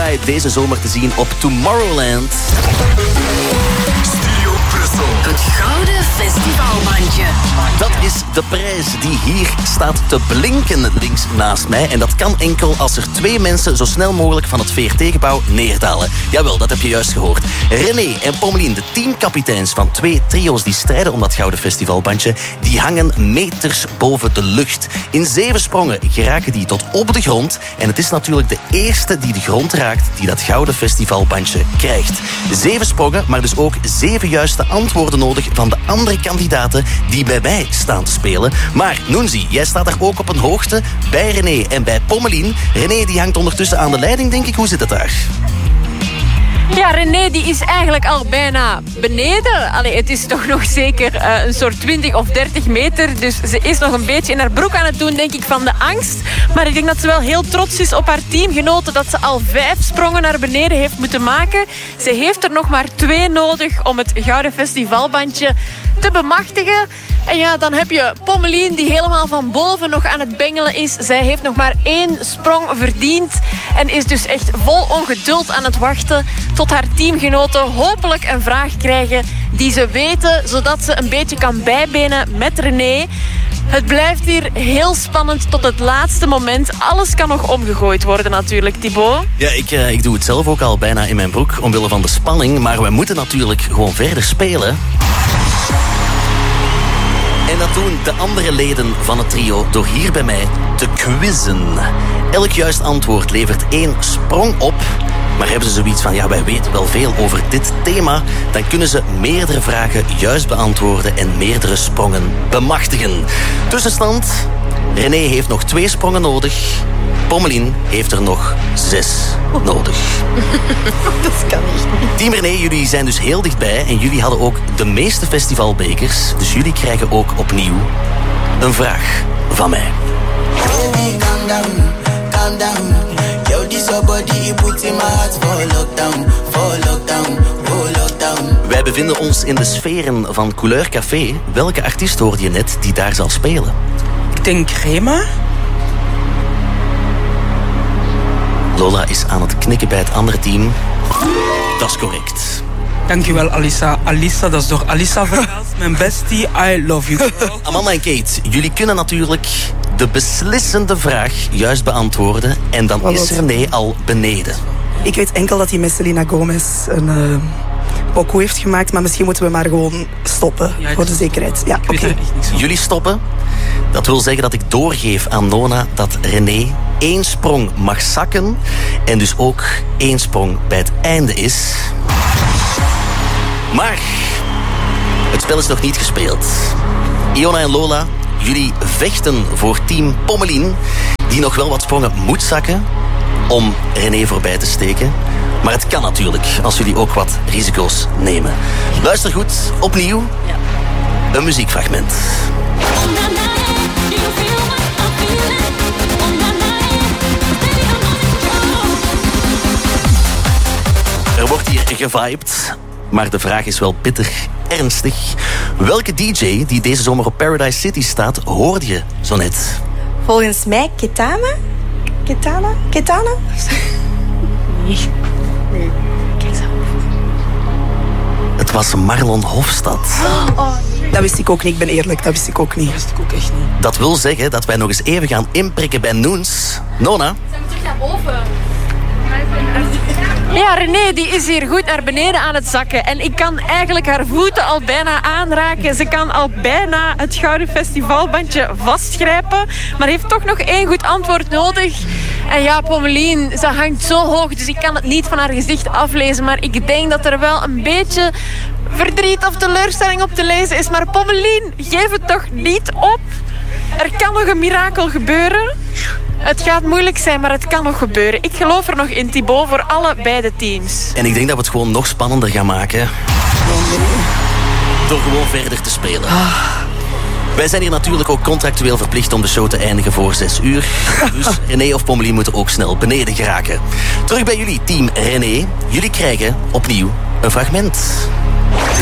Sky deze zomer te zien op Tomorrowland. Studio Brussel. Het Gouden Festivalbandje. Dat is de prijs die hier staat te blinken links naast mij. En dat kan enkel als er 2 mensen zo snel mogelijk van het VRT-gebouw neerdalen. Jawel, dat heb je juist gehoord. René en Pommelien, de teamkapiteins van 2 trio's die strijden om dat Gouden Festivalbandje, die hangen meters boven de lucht. In 7 sprongen geraken die tot op de grond. En het is natuurlijk de eerste die de grond raakt die dat Gouden Festivalbandje krijgt. 7 sprongen, maar dus ook 7 juiste antwoorden nodig van de andere kandidaten die bij mij staan te spelen. Maar Noenzi, jij staat daar ook op een hoogte bij René en bij Pommelien. René die hangt ondertussen aan de leiding, denk ik. Hoe zit het daar? Ja, René die is eigenlijk al bijna beneden. Allee, het is toch nog zeker een soort 20 of 30 meter. Dus ze is nog een beetje in haar broek aan het doen, denk ik, van de angst. Maar ik denk dat ze wel heel trots is op haar teamgenoten, dat ze al 5 sprongen naar beneden heeft moeten maken. Ze heeft er nog maar 2 nodig om het Gouden Festivalbandje te bemachtigen. En ja, dan heb je Pommelien die helemaal van boven nog aan het bengelen is. Zij heeft nog maar 1 sprong verdiend en is dus echt vol ongeduld aan het wachten tot haar teamgenoten hopelijk een vraag krijgen die ze weten, zodat ze een beetje kan bijbenen met René. Het blijft hier heel spannend tot het laatste moment. Alles kan nog omgegooid worden natuurlijk, Thibaut. Ja, ik doe het zelf ook al bijna in mijn broek omwille van de spanning. Maar we moeten natuurlijk gewoon verder spelen. En dat doen de andere leden van het trio door hier bij mij te quizzen. Elk juist antwoord levert 1 sprong op. Maar hebben ze zoiets van, ja, wij weten wel veel over dit thema, dan kunnen ze meerdere vragen juist beantwoorden en meerdere sprongen bemachtigen. Tussenstand, René heeft nog 2 sprongen nodig. Pommelien heeft er nog 6 nodig. Dat kan niet. Team René, jullie zijn dus heel dichtbij en jullie hadden ook de meeste festivalbekers. Dus jullie krijgen ook opnieuw een vraag van mij. Calm down, calm down. Yo, this your body, put in my heart for lockdown, for lockdown, for lockdown. Wij bevinden ons in de sferen van Couleur Café. Welke artiest hoorde je net die daar zal spelen? Ik denk Rema. Lola is aan het knikken bij het andere team. Dat is correct. Dankjewel, Alissa. Alissa, dat is door Alissa verhaald. Mijn bestie, I love you. Amanda en Kate, jullie kunnen natuurlijk de beslissende vraag juist beantwoorden. En dan is René al beneden. Ik weet enkel dat hij met Selena Gomez een pokoe heeft gemaakt. Maar misschien moeten we maar gewoon stoppen. Ja, voor de zekerheid. Ja, oké. Jullie stoppen. Dat wil zeggen dat ik doorgeef aan Nona dat René 1 sprong mag zakken. En dus ook 1 sprong bij het einde is. Maar het spel is nog niet gespeeld. Iona en Lola, jullie vechten voor team Pommelien, die nog wel wat sprongen moet zakken om René voorbij te steken. Maar het kan natuurlijk als jullie ook wat risico's nemen. Luister goed, opnieuw een muziekfragment. Er wordt hier gevibed, maar de vraag is wel bitter ernstig. Welke DJ die deze zomer op Paradise City staat, hoorde je zo net? Volgens mij Ketana? Nee. Kijk zo. Het was Marlon Hofstad. Dat wist ik ook niet, ik ben eerlijk. Dat wist ik ook niet. Dat wist ik ook echt niet. Dat wil zeggen dat wij nog eens even gaan inprikken bij Noens. Nona? Zijn we terug naar boven? Ja, René die is hier goed naar beneden aan het zakken. En ik kan eigenlijk haar voeten al bijna aanraken. Ze kan al bijna het Gouden Festivalbandje vastgrijpen. Maar heeft toch nog 1 goed antwoord nodig. En ja, Pommelien, ze hangt zo hoog. Dus ik kan het niet van haar gezicht aflezen. Maar ik denk dat er wel een beetje verdriet of teleurstelling op te lezen is. Maar Pommelien, geef het toch niet op. Er kan nog een mirakel gebeuren. Het gaat moeilijk zijn, maar het kan nog gebeuren. Ik geloof er nog in, Thibaut, voor alle beide teams. En ik denk dat we het gewoon nog spannender gaan maken. Door gewoon verder te spelen. Wij zijn hier natuurlijk ook contractueel verplicht om de show te eindigen voor 6 uur. Dus René of Pommelien moeten ook snel beneden geraken. Terug bij jullie, team René. Jullie krijgen opnieuw een fragment.